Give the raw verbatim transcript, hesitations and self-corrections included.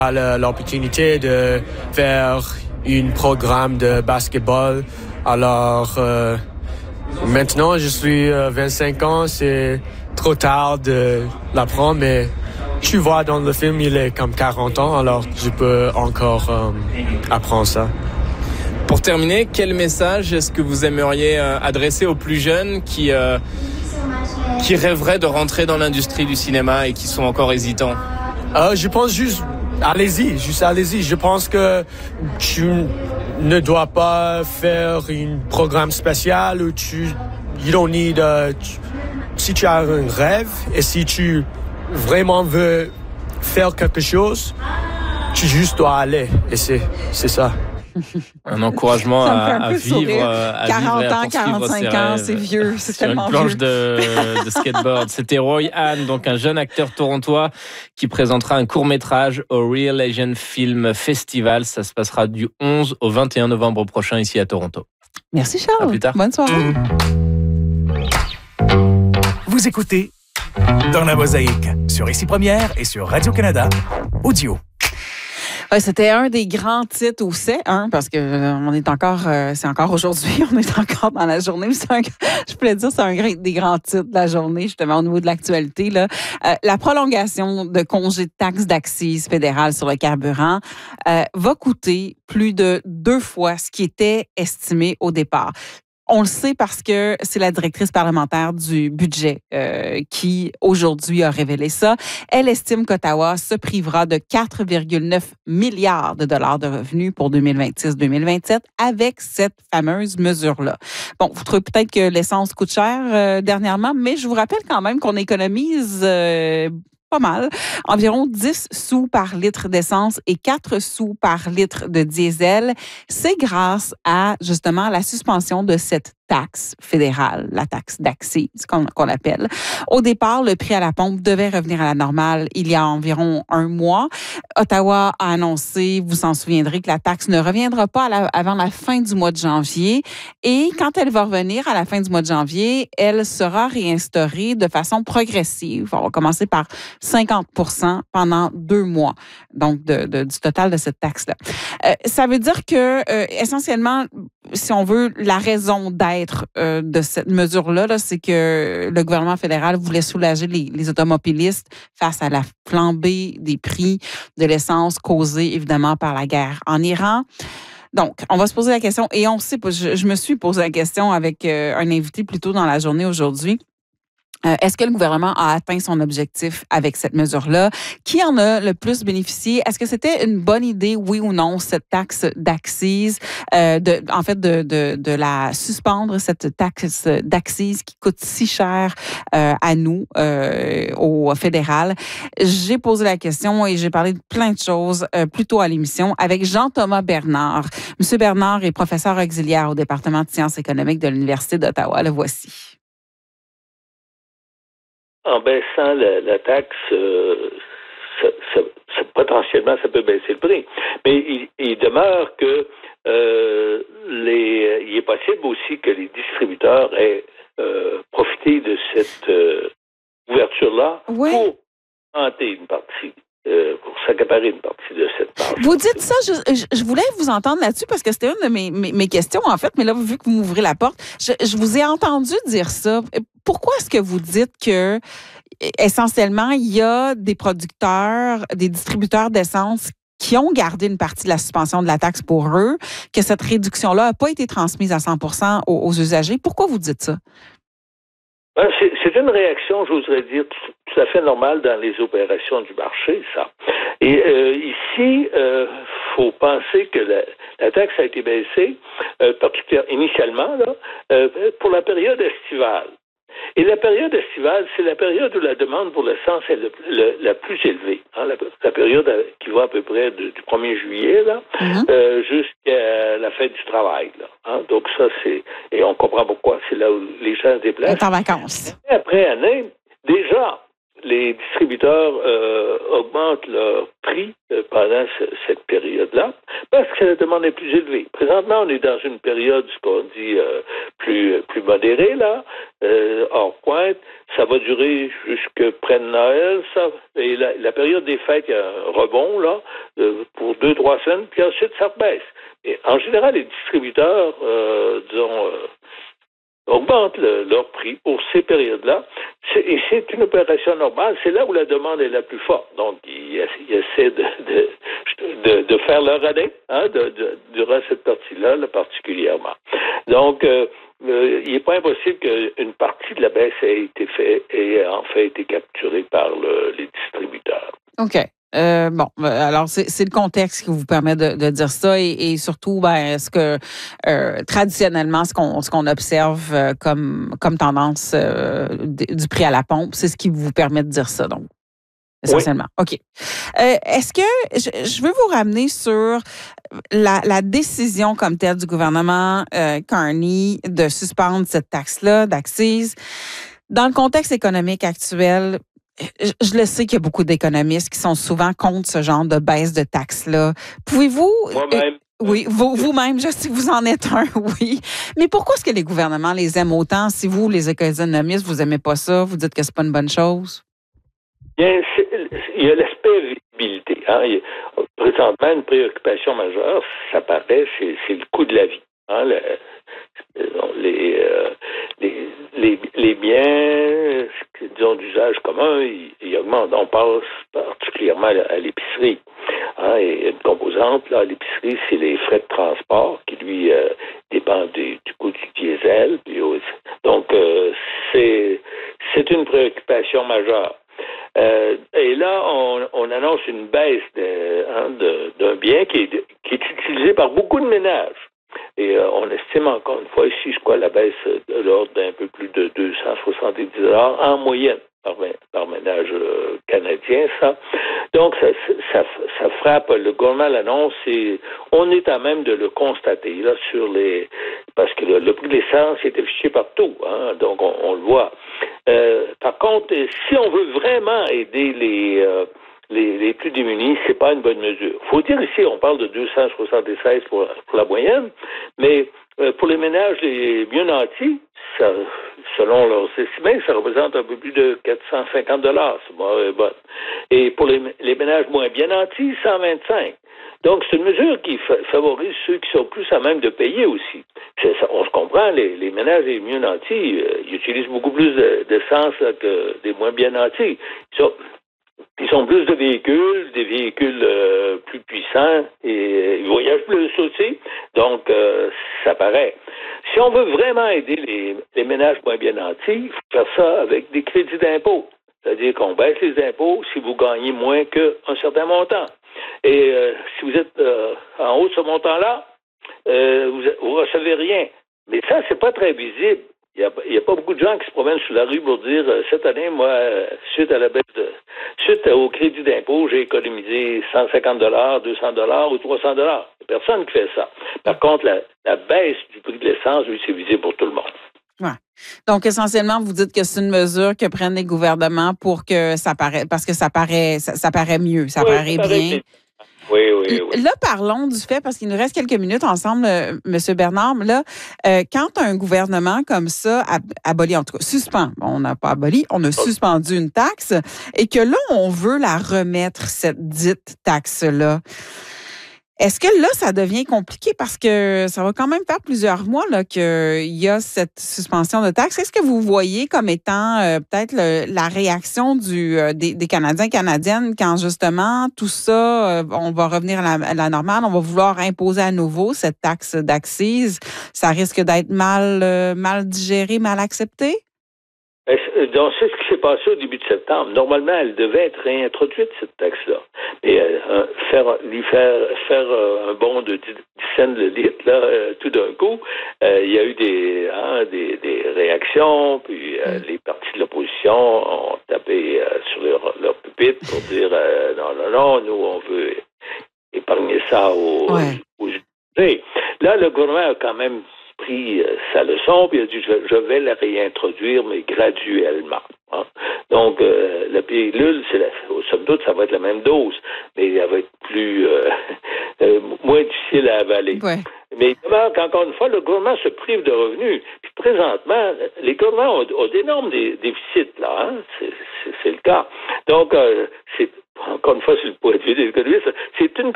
le- l'opportunité de faire un programme de basketball. Alors, euh, maintenant, je suis euh, vingt-cinq ans, c'est trop tard de l'apprendre, mais tu vois dans le film, il est comme quarante ans, alors je peux encore euh, apprendre ça. Pour terminer, quel message est-ce que vous aimeriez euh, adresser aux plus jeunes qui, euh, qui rêveraient de rentrer dans l'industrie du cinéma et qui sont encore hésitants? Euh, je pense juste, allez-y, juste allez-y. Je pense que tu ne dois pas faire un programme spécial où tu, you don't need, uh, tu, si tu as un rêve et si tu vraiment veux faire quelque chose, tu juste dois aller et c'est, c'est ça. Un encouragement Ça me fait à, un à peu vivre, sourire. à quarante vivre et à ans, poursuivre quarante-cinq ses ans, rêves c'est vieux, c'est sur tellement une planche vieux. de, de skateboard. C'était Roy Hahn, donc un jeune acteur torontois qui présentera un court-métrage au Real Asian Film Festival. Ça se passera du onze au vingt et un novembre prochain ici à Toronto. Merci Charles. À plus tard. Bonne soirée. Vous écoutez Dans la Mosaïque sur Ici Première et sur Radio-Canada Audio. Ouais, c'était un des grands titres, ou c'est un, parce que euh, on est encore, euh, c'est encore aujourd'hui, on est encore dans la journée. Mais c'est un, je voulais dire, c'est un des grands titres de la journée, justement, au niveau de l'actualité. Là. Euh, la prolongation de congé de taxe d'accise fédérale sur le carburant euh, va coûter plus de deux fois ce qui était estimé au départ. On le sait parce que c'est la directrice parlementaire du budget euh, qui, aujourd'hui, a révélé ça. Elle estime qu'Ottawa se privera de quatre virgule neuf milliards de dollars de revenus pour deux mille vingt-six deux mille vingt-sept avec cette fameuse mesure-là. Bon, vous trouvez peut-être que l'essence coûte cher euh, dernièrement, mais je vous rappelle quand même qu'on économise euh, pas mal, environ dix sous par litre d'essence et quatre sous par litre de diesel. C'est grâce à, justement, la suspension de cette taxe fédérale, la taxe d'accise qu'on, qu'on appelle. Au départ, le prix à la pompe devait revenir à la normale il y a environ un mois. Ottawa a annoncé, vous s'en souviendrez, que la taxe ne reviendra pas à la, avant la fin du mois de janvier. Et quand elle va revenir à la fin du mois de janvier, elle sera réinstaurée de façon progressive. On va commencer par cinquante pour cent pendant deux mois, donc de, de, du total de cette taxe-là. Euh, ça veut dire que, euh, essentiellement, si on veut, la raison d'être euh, de cette mesure-là, là, c'est que le gouvernement fédéral voulait soulager les, les automobilistes face à la flambée des prix de l'essence causée, évidemment, par la guerre en Iran. Donc, on va se poser la question, et on sait, je, je me suis posé la question avec euh, un invité plus tôt dans la journée aujourd'hui. Euh, est-ce que le gouvernement a atteint son objectif avec cette mesure-là? Qui en a le plus bénéficié? Est-ce que c'était une bonne idée, oui ou non, cette taxe d'accise, euh, de, en fait, de, de, de la suspendre, cette taxe d'accise qui coûte si cher euh, à nous, euh, au fédéral? J'ai posé la question et j'ai parlé de plein de choses euh, plus tôt à l'émission avec Jean-Thomas Bernard. Monsieur Bernard est professeur auxiliaire au département de sciences économiques de l'Université d'Ottawa. Le voici. En baissant la, la taxe, euh, ça, ça, ça, potentiellement, ça peut baisser le prix. Mais il, il demeure que euh, les, il est possible aussi que les distributeurs aient euh, profité de cette euh, ouverture-là oui. pour augmenter une partie. Euh, pour s'accaparer une partie de cette part. Vous dites ça, je, je, je voulais vous entendre là-dessus parce que c'était une de mes, mes, mes questions, en fait, mais là, vu que vous m'ouvrez la porte, je, je vous ai entendu dire ça. Pourquoi est-ce que vous dites que, essentiellement, il y a des producteurs, des distributeurs d'essence qui ont gardé une partie de la suspension de la taxe pour eux, que cette réduction-là n'a pas été transmise à cent pour cent aux, aux usagers? Pourquoi vous dites ça? Ben, c'est, c'est une réaction, j'oserais dire, tout, tout à fait normale dans les opérations du marché, ça. Et euh, ici, il euh, faut penser que la, la taxe a été baissée, euh, particulièrement initialement, là, euh, pour la période estivale. Et la période estivale, c'est la période où la demande pour l'essence est le, le, la plus élevée. Hein, la, la période qui va à peu près de, du premier juillet là, mm-hmm. euh, jusqu'à la fête du travail. Là, hein. Donc ça, c'est... Et on comprend pourquoi. C'est là où les gens se déplacent. Être en vacances. Après année, déjà, les distributeurs euh, augmentent leur prix euh, pendant ce, cette période-là parce que la demande est plus élevée. Présentement, on est dans une période, ce qu'on dit, euh, plus, plus modérée, là, euh, hors pointe. Ça va durer jusque près de Noël, ça. Et la, la période des fêtes, il y a un rebond, là, euh, pour deux, trois semaines, puis ensuite, ça rebaisse. Et en général, les distributeurs, euh, disons, euh, augmentent le, leur prix pour ces périodes-là. C'est, et c'est une opération normale. C'est là où la demande est la plus forte. Donc, ils, ils essaient de, de, de, de faire leur année hein, de, de, durant cette partie-là, là, particulièrement. Donc, euh, euh, il n'est pas impossible qu'une partie de la baisse ait été faite et en fait été capturée par le, les distributeurs. OK. Euh, bon, alors c'est, c'est le contexte qui vous permet de, de dire ça et, et surtout, ben, ce que euh, traditionnellement, ce qu'on, ce qu'on observe euh, comme, comme tendance euh, du prix à la pompe, c'est ce qui vous permet de dire ça, donc, essentiellement. Oui. OK. Euh, est-ce que, je, je veux vous ramener sur la, la décision comme telle du gouvernement euh, Carney de suspendre cette taxe-là, d'accise. Dans le contexte économique actuel, je le sais qu'il y a beaucoup d'économistes qui sont souvent contre ce genre de baisse de taxes-là. Pouvez-vous... Moi-même. Euh, oui, vous, vous-même, je sais que vous en êtes un, oui. Mais pourquoi est-ce que les gouvernements les aiment autant? Si vous, les économistes, vous n'aimez pas ça, vous dites que c'est pas une bonne chose? Bien, il y a l'aspect visibilité. Hein. Il y a, présentement, une préoccupation majeure, ça paraît, c'est, c'est le coût de la vie. Hein. Le, les, euh, les, les, les biens, disons, d'usage commun, ils, ils augmentent. On passe particulièrement à l'épicerie. Hein, et une composante, là, à l'épicerie, c'est les frais de transport qui, lui, euh, dépendent du, du coût du diesel. Puis, donc, euh, c'est, c'est une préoccupation majeure. Euh, et là, on, on annonce une baisse de, hein, de, d'un bien qui est, qui est utilisé par beaucoup de ménages. Et euh, on estime encore une fois ici, je crois, la baisse de l'ordre d'un peu plus de deux cent soixante-dix dollars en moyenne par, par ménage euh, canadien, ça. Donc, ça, ça, ça frappe. Le gouvernement l'annonce et on est à même de le constater, là, sur les... Parce que le, le prix de l'essence est affiché partout, hein, donc on, on le voit. Euh, par contre, si on veut vraiment aider les... Euh, Les, les plus démunis, c'est pas une bonne mesure. Faut dire ici, on parle de deux cent soixante-seize pour, pour la moyenne, mais euh, pour les ménages les mieux nantis, ça, selon leurs estimés, ça représente un peu plus de quatre cent cinquante dollars. C'est bon, bon. Et pour les, les ménages moins bien nantis, cent vingt-cinq. Donc, c'est une mesure qui fa- favorise ceux qui sont plus à même de payer aussi. C'est, ça, on se comprend, les, les ménages les mieux nantis, euh, ils utilisent beaucoup plus de, d'essence là, que des moins bien nantis. Ils sont, Ils ont plus de véhicules, des véhicules euh, plus puissants et euh, ils voyagent plus aussi. Donc, euh, ça paraît. Si on veut vraiment aider les, les ménages moins bien nantis, il faut faire ça avec des crédits d'impôt. C'est-à-dire qu'on baisse les impôts si vous gagnez moins qu'un certain montant. Et euh, si vous êtes euh, en haut de ce montant-là, euh, vous ne recevez rien. Mais ça, c'est pas très visible. Il n'y a, a pas beaucoup de gens qui se promènent sur la rue pour dire euh, cette année, moi, euh, suite à la baisse de, suite au crédit d'impôt, j'ai économisé cent cinquante dollars, deux cents dollars ou trois cents dollars. Il n'y a personne qui fait ça. Par contre, la, la baisse du prix de l'essence, lui, c'est visible pour tout le monde. Ouais. Donc, essentiellement, vous dites que c'est une mesure que prennent les gouvernements pour que ça paraît, parce que ça paraît, ça, ça paraît mieux, ça oui, paraît ça bien. Paraît... Oui, oui, oui. Là, parlons du fait, parce qu'il nous reste quelques minutes ensemble, euh, M. Bernard. Là, euh, quand un gouvernement comme ça ab- abolit, en tout cas, suspend, bon, on n'a pas aboli, on a suspendu une taxe, et que là, on veut la remettre, cette dite taxe-là. Est-ce que là, ça devient compliqué parce que ça va quand même faire plusieurs mois là, qu'il y a cette suspension de taxes? Est-ce que vous voyez comme étant euh, peut-être le, la réaction du, euh, des, des Canadiens et Canadiennes quand justement tout ça, euh, on va revenir à la, à la normale, on va vouloir imposer à nouveau cette taxe d'accise? Ça risque d'être mal, euh, mal digéré, mal accepté? Donc, c'est ce qui s'est passé au début de septembre. Normalement, elle devait être réintroduite, cette taxe-là. Mais euh, faire, lui faire, faire euh, un bond de dix cents le litre, là, euh, tout d'un coup, euh, il y a eu des, hein, des, des réactions, puis euh, mm. les partis de l'opposition ont tapé euh, sur leur, leur pupitre pour dire euh, non, non, non, nous, on veut épargner ça aux, ouais. aux usagers. Là, le gouvernement a quand même pris euh, sa leçon, puis il a dit je, je vais la réintroduire, mais graduellement. Hein. Donc, euh, la pilule, c'est la, somme toute, ça va être la même dose, mais elle va être plus euh, euh, moins difficile à avaler. Ouais. Mais encore une fois, le gouvernement se prive de revenus. Puis présentement, les gouvernements ont, ont d'énormes déficits, là. Hein? C'est, c'est, c'est le cas. Donc, euh, c'est encore une fois, sur le point de vue des économistes, c'est une